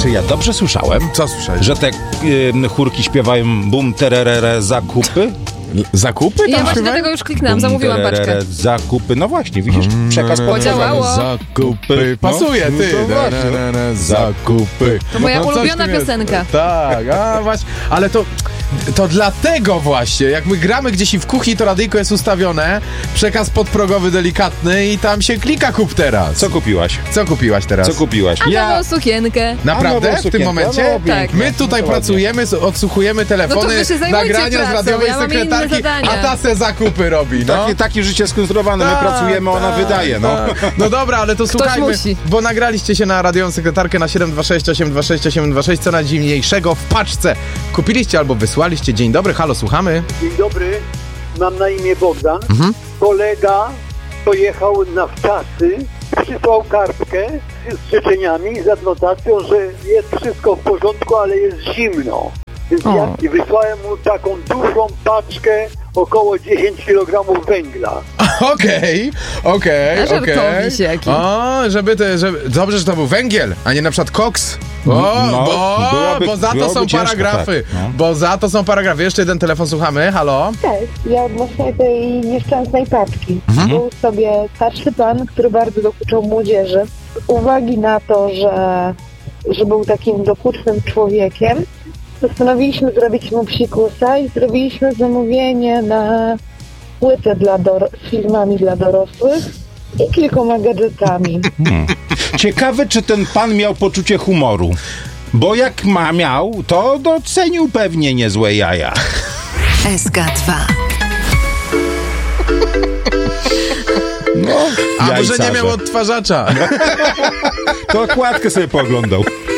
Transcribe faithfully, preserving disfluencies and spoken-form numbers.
Czy ja dobrze słyszałem? Co słyszałeś? Że te y, chórki śpiewają bum, tererere, zakupy? Zakupy tam Ja właśnie śpiewają? dlatego już kliknęłam, zamówiłam paczkę. Zakupy, no właśnie, widzisz, przekaz Podziałało. Zakupy. Pasuje, No, ty. no to Na, właśnie. na, na, na, zakupy. To moja No coś ulubiona w tym jest. piosenka. Tak, a właśnie. Ale to, to dlatego właśnie, jak my gramy gdzieś i w kuchni, to radyjko jest ustawione, przekaz podprogowy delikatny i tam się klika kup teraz. Co kupiłaś? Co kupiłaś teraz? Co kupiłaś? A Ja- nową sukienkę. Naprawdę? A, nową W tym sukienkę, momencie? no, tak. My tutaj no, pracujemy, s- odsłuchujemy No telefony, to wy się zajmujcie nagrania z pracą, radiowej ja mam inne sekretarki, zadania. a ta se zakupy robi, no. Takie, takie życie skonstruowane, my Tak, pracujemy, ona tak, wydaje, no. tak. No dobra, ale to słuchajmy, musi. bo nagraliście się na radiową sekretarkę na siedem dwa sześć osiem dwa sześć osiem dwa sześć, co najdziwniejszego w paczce kupiliście albo wysłaliście. Dzień dobry, halo, słuchamy. Dzień dobry, mam na imię Bogdan. Mhm. Kolega pojechał na wczasy, przysłał kartkę z życzeniami, z adnotacją, że jest wszystko w porządku, ale jest zimno. Więc O. ja i wysłałem mu taką dużą paczkę, około dziesięć kilogramów węgla. Okej, okej, A żartowi okej. się jaki. O, żeby te, żeby... Dobrze, że to był węgiel, a nie na przykład koks. O, No, bo, byłaby- bo za to byłoby są ciężko, paragrafy. tak, no. Bo za to są paragrafy. Jeszcze jeden telefon, słuchamy. Halo? Cześć, ja odnośnie tej nieszczęsnej paczki. Mhm. Był sobie starszy pan, który bardzo dokuczał młodzieży. Z uwagi na to, że, że był takim dokucznym człowiekiem, postanowiliśmy zrobić mu psikusa i zrobiliśmy zamówienie na płytę dla dor- z filmami dla dorosłych i kilkoma gadżetami. Ciekawe, czy ten pan miał poczucie humoru. Bo jak ma miał, to docenił pewnie niezłe jaja. S K dwa. No, A może nie jajcarze. miał odtwarzacza? To okładkę sobie pooglądał.